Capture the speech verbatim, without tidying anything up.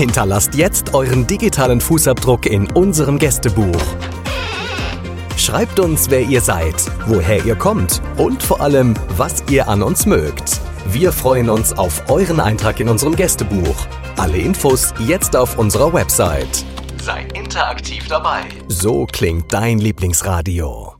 Hinterlasst jetzt euren digitalen Fußabdruck in unserem Gästebuch. Schreibt uns, wer ihr seid, woher ihr kommt und vor allem, was ihr an uns mögt. Wir freuen uns auf euren Eintrag in unserem Gästebuch. Alle Infos jetzt auf unserer Website. Sei interaktiv dabei. So klingt dein Lieblingsradio.